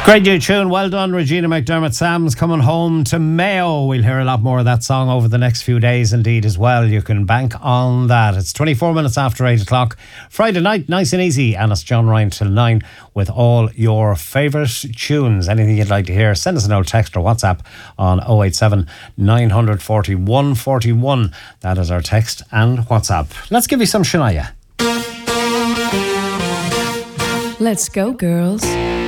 Great new tune. Well done, Regina McDermott. Sam's coming home to Mayo. We'll hear a lot more of that song over the next few days indeed as well. You can bank on that. It's 24 minutes after 8 o'clock. Friday night, nice and easy. And it's John Ryan till 9 with all your favourite tunes. Anything you'd like to hear, send us an old text or WhatsApp on 087 940 141. That is our text and WhatsApp. Let's give you some Shania. Let's go, girls.